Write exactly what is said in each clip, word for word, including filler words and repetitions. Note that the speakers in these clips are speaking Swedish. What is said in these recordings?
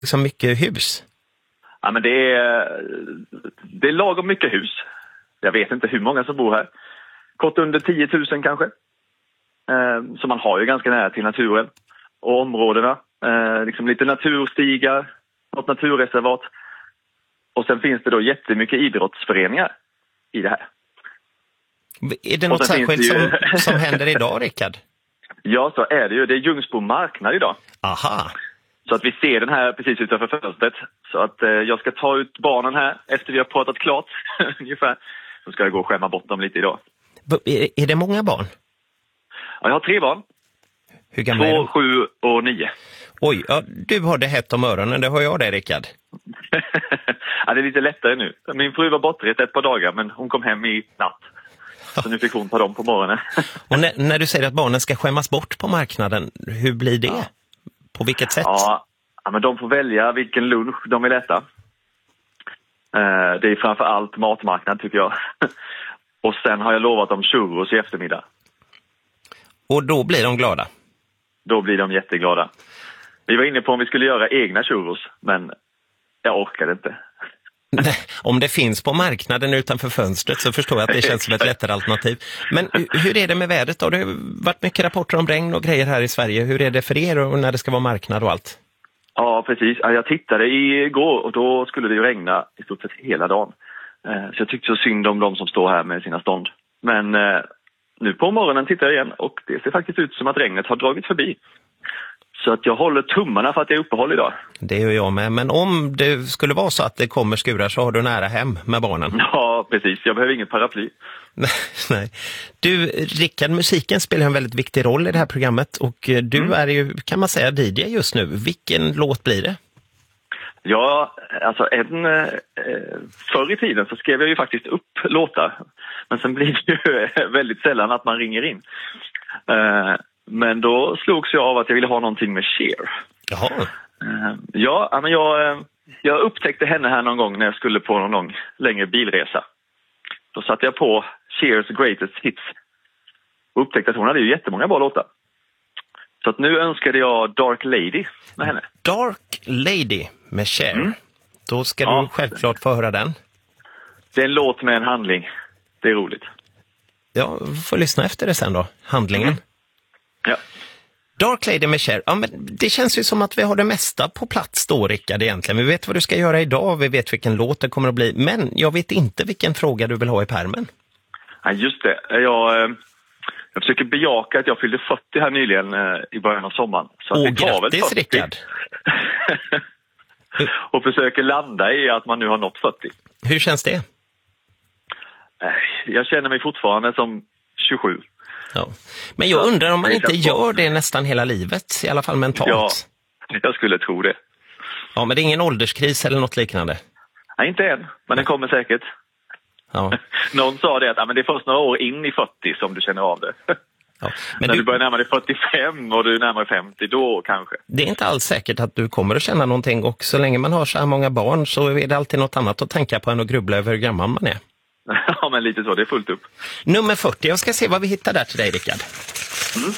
så mycket hus? Ja, men det är, det är lagom mycket hus. Jag vet inte hur många som bor här. Kort under tio tusen kanske. Eh, så man har ju ganska nära till naturen och områdena. Eh, liksom lite naturstigar, något naturreservat. Och sen finns det då jättemycket idrottsföreningar i det här. Är det något särskilt det ju... som, som händer idag, Rickard? Ja, så är det ju. Det är Ljungsbo marknad idag. Aha. Så att vi ser den här precis utanför fönstret. Så att eh, jag ska ta ut barnen här efter vi har pratat klart ungefär. Så ska jag gå och skämma bort dem lite idag. Är, är det många barn? Ja, jag har tre barn. Hur gamla är de? Två, sju och nio. Oj, ja, du har det hett om öronen, det har jag det, Rickard. Ja, det är lite lättare nu. Min fru var bortrest ett par dagar, men hon kom hem i natt. Så nu fick hon ta dem på morgonen. Och när, när du säger att barnen ska skämmas bort på marknaden, hur blir det? Ja. På vilket sätt? Ja, ja, men de får välja vilken lunch de vill äta. Eh, det är framför allt matmarknad tycker jag. Och sen har jag lovat dem churros i eftermiddag. Och då blir de glada? Då blir de jätteglada. Vi var inne på om vi skulle göra egna churros, men jag orkade inte. Nej, om det finns på marknaden utanför fönstret så förstår jag att det känns som ett lättare alternativ. Men hur är det med vädret då? Det har varit mycket rapporter om regn och grejer här i Sverige. Hur är det för er och när det ska vara marknad och allt? Ja, precis. Jag tittade igår och då skulle det ju regna i stort sett hela dagen. Så jag tyckte så synd om de som står här med sina stånd. Men nu på morgonen tittar jag igen och det ser faktiskt ut som att regnet har dragit förbi. Så att jag håller tummarna för att det är uppehåll idag. Det gör jag med. Men om det skulle vara så att det kommer skurar så har du nära hem med barnen. Ja, precis. Jag behöver inget paraply. Nej. Du, Rickard, musiken spelar en väldigt viktig roll i det här programmet. Och du mm. är ju, kan man säga, D J just nu. Vilken låt blir det? Ja, alltså en, eh, förr i tiden så skrev jag ju faktiskt upp låtar. Men sen blir det ju väldigt sällan att man ringer in. Eh, Men då slogs jag av att jag ville ha någonting med Cher. Jaha. Uh, ja, men jag, jag upptäckte henne här någon gång när jag skulle på någon lång, längre bilresa. Då satte jag på Chers Greatest Hits och upptäckte att hon hade ju jättemånga bra låtar. Så att nu önskade jag Dark Lady med henne. Dark Lady med Cher. Mm. Då ska ja. du självklart få höra den. Det är en låt med en handling. Det är roligt. Ja, får lyssna efter det sen då. Handlingen. Mm. Ja. Dark Lady med Cher. Ja, men det känns ju som att vi har det mesta på plats då, Rickard, egentligen. Vi vet vad du ska göra idag, vi vet vilken låt det kommer att bli. Men jag vet inte vilken fråga du vill ha i pärmen. Ja, just det. Jag, jag försöker bejaka att jag fyllde fyrtio här nyligen i början av sommaren. Så Åh, att det tar grattis, Rickard. Och försöker landa i att man nu har nått fyrtio. Hur känns det? Jag känner mig fortfarande som tjugosju. Ja. Men jag undrar om man inte gör det nästan hela livet, i alla fall mentalt. Ja, jag skulle tro det. Ja, men det är ingen ålderskris eller något liknande? Nej, inte än, men den kommer säkert. Ja. Någon sa det att ja, men det är först några år in i fyrtio som du känner av det. Ja, men när du... du börjar närma dig fyrtiofem och du är närmare femtio, då kanske. Det är inte alls säkert att du kommer att känna någonting, och så länge man har så här många barn så är det alltid något annat att tänka på än att grubbla över hur gammal man är. Ja, men lite så, det är fullt upp. Nummer fyrtio, jag ska se vad vi hittar där till dig, Rickard. Mm.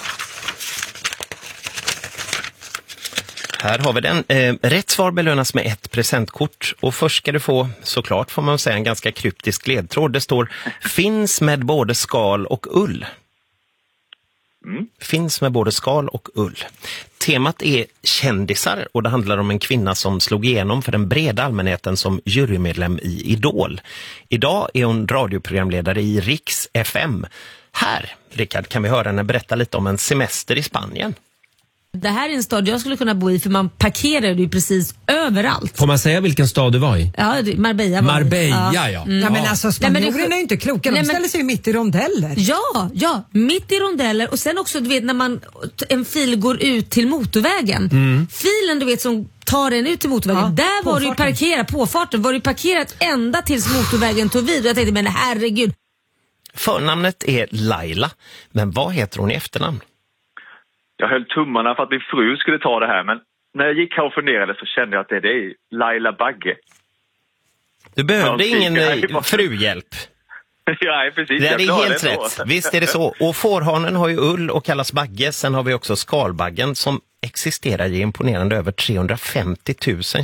Här har vi den. Eh, rätt svar belönas med ett presentkort. Och först ska du få, såklart får man säga, en ganska kryptisk ledtråd. Det står, finns med både skal och ull. Mm. Finns med både skal och ull. Temat är kändisar och det handlar om en kvinna som slog igenom för den breda allmänheten som jurymedlem i Idol. Idag är hon radioprogramledare i Riks F M. Här, Rickard, kan vi höra henne berätta lite om en semester i Spanien. Det här är en stad jag skulle kunna bo i, för man parkerar ju precis överallt. Får man säga vilken stad du var i? Ja, Marbella var Marbella, ja. ja. Mm. Ja, men alltså spanjorerna är ju inte kloka, de nej, men... ställer sig ju mitt i rondeller. Ja, ja, mitt i rondeller. Och sen också, du vet, när man en fil går ut till motorvägen. Mm. Filen, du vet, som tar den ut till motorvägen. Ja, där var du ju parkerat, påfarten var du parkerat ända tills motorvägen tog vid. Och jag tänkte, men herregud. Förnamnet är Laila, men vad heter hon i efternamn? Jag höll tummarna för att min fru skulle ta det här, men när jag gick här och funderade så kände jag att det, det är Laila Bagge. Du behövde ingen fruhjälp. Ja, precis. Det är jag helt det rätt. Visst är det så. Och fårhanen har ju ull och kallas bagge. Sen har vi också skalbaggen som existerar i imponerande över trehundrafemtio tusen